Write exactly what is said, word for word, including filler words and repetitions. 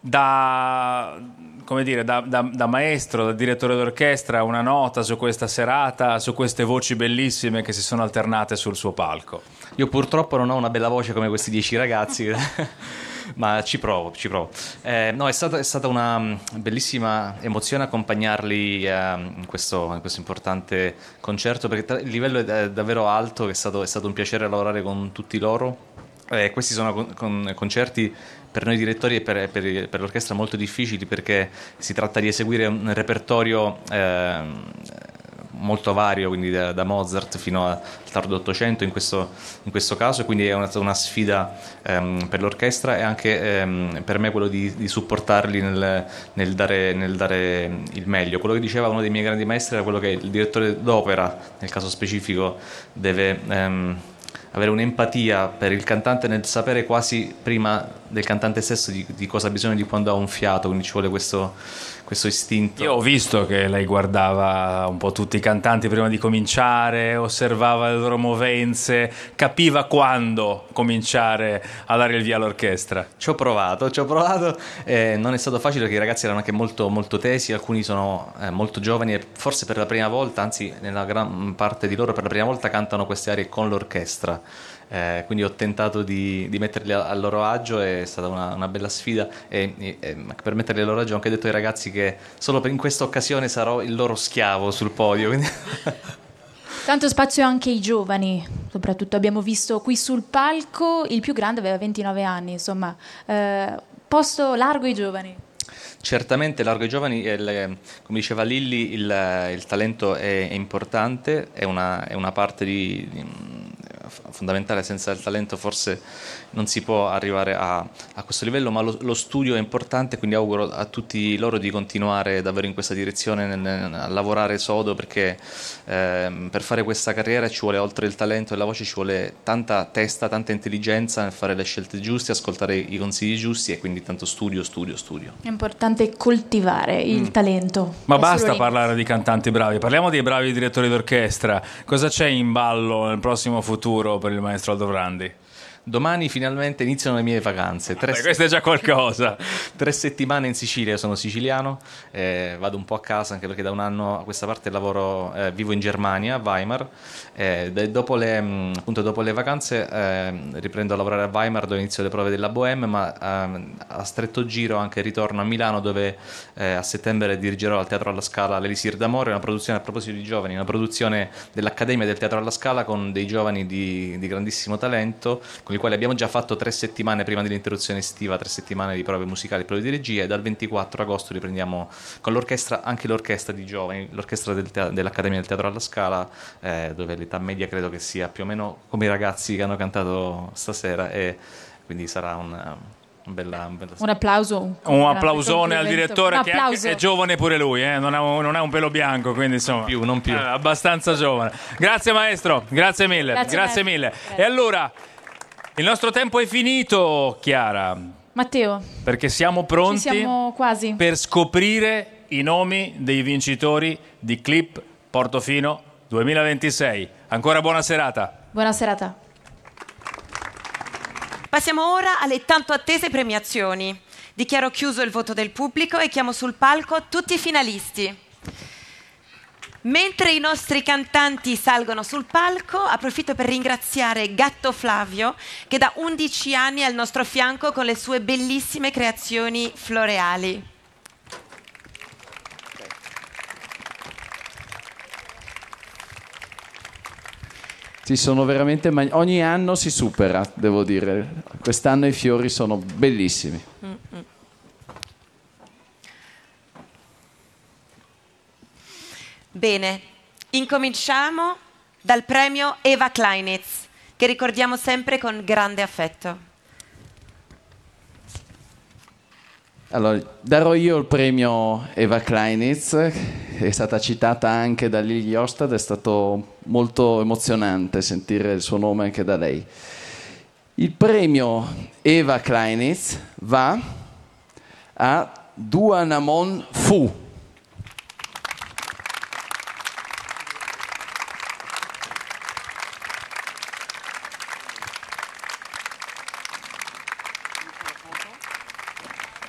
da, come dire, da, da, da maestro, da direttore d'orchestra, una nota su questa serata, su queste voci bellissime che si sono alternate sul suo palco. Io purtroppo non ho una bella voce come questi dieci ragazzi, ma ci provo, ci provo. Eh, no, è stata, è stata una bellissima emozione accompagnarli eh, in, questo, in questo importante concerto, perché il livello è davvero alto, è stato, è stato un piacere lavorare con tutti loro. Eh, questi sono con, con concerti per noi direttori e per, per, per l'orchestra molto difficili, perché si tratta di eseguire un repertorio eh, molto vario, quindi da, da Mozart fino al tardo Ottocento in questo, in questo caso, e quindi è una, una sfida ehm, per l'orchestra, e anche ehm, per me quello di, di supportarli nel, nel, dare, nel dare il meglio. Quello che diceva uno dei miei grandi maestri era quello che il direttore d'opera, nel caso specifico, deve ehm, avere un'empatia per il cantante, nel sapere quasi prima del cantante stesso di, di cosa ha bisogno, di quando ha un fiato, quindi ci vuole questo, questo istinto. Io ho visto che lei guardava un po' tutti i cantanti prima di cominciare, osservava le loro movenze, capiva quando cominciare a dare il via all'orchestra. Ci ho provato, ci ho provato, eh, non è stato facile perché i ragazzi erano anche molto, molto tesi, alcuni sono eh, molto giovani e forse per la prima volta, anzi nella gran parte di loro per la prima volta cantano queste arie con l'orchestra. Eh, quindi ho tentato di, di metterli a, a loro agio, è stata una, una bella sfida, e, e, e per metterli a loro agio ho anche detto ai ragazzi che solo per in questa occasione sarò il loro schiavo sul podio. Quindi... Tanto spazio anche ai giovani, soprattutto abbiamo visto qui sul palco il più grande aveva ventinove anni, insomma, eh, posto largo ai giovani. Certamente largo ai giovani, il, come diceva Lilli, il, il talento è, è importante, è una, è una parte di, di fondamentale. Senza il talento forse non si può arrivare a, a questo livello, ma lo, lo studio è importante, quindi auguro a tutti loro di continuare davvero in questa direzione, nel, nel, a lavorare sodo, perché eh, per fare questa carriera ci vuole, oltre il talento e la voce, ci vuole tanta testa, tanta intelligenza nel fare le scelte giuste, ascoltare i consigli giusti, e quindi tanto studio, studio, studio. È importante coltivare il mm. talento. Ma basta parlare di cantanti bravi, parliamo dei bravi direttori d'orchestra. Cosa c'è in ballo nel prossimo futuro per il maestro Aldo Brandi? Domani finalmente iniziano le mie vacanze. Tre Beh, questo è già qualcosa. Tre settimane in Sicilia, io sono siciliano, eh, vado un po' a casa anche perché da un anno a questa parte lavoro, eh, vivo in Germania, a Weimar. Eh, dopo, le, appunto, dopo le vacanze eh, riprendo a lavorare a Weimar, dove inizio le prove della Bohème, ma eh, a stretto giro anche ritorno a Milano, dove eh, a settembre dirigerò al Teatro alla Scala l'Elisir d'Amore, una produzione, a proposito di giovani, una produzione dell'Accademia del Teatro alla Scala con dei giovani di, di grandissimo talento, con i quali abbiamo già fatto tre settimane prima dell'interruzione estiva, tre settimane di prove musicali, prove di regia, e dal ventiquattro agosto riprendiamo con l'orchestra, anche l'orchestra di giovani, l'orchestra del te- dell'Accademia del Teatro alla Scala, eh, dove l'età media credo che sia più o meno come i ragazzi che hanno cantato stasera, e quindi sarà un... Un, bella, un, bella... un applauso, un, un applausone al direttore, che anche è giovane pure lui, eh? non, ha un, non ha un pelo bianco, quindi insomma non più, non più. Eh, abbastanza giovane. Grazie maestro, grazie mille, grazie, grazie mille. Grazie. E allora il nostro tempo è finito, Chiara. Matteo. Perché siamo pronti, ci siamo quasi, per scoprire i nomi dei vincitori di Clip Portofino duemilaventisei. Ancora buona serata. Buona serata. Passiamo ora alle tanto attese premiazioni. Dichiaro chiuso il voto del pubblico e chiamo sul palco tutti i finalisti. Mentre i nostri cantanti salgono sul palco, approfitto per ringraziare Gatto Flavio, che da undici anni è al nostro fianco con le sue bellissime creazioni floreali. Sì, sono veramente mag- ogni anno si supera, devo dire. Quest'anno i fiori sono bellissimi. Mm-mm. Bene, incominciamo dal premio Eva Kleinitz, che ricordiamo sempre con grande affetto. Allora, darò io il premio Eva Kleinitz, è stata citata anche da Lili Ostad, è stato molto emozionante sentire il suo nome anche da lei. Il premio Eva Kleinitz va a Duanamon Fu.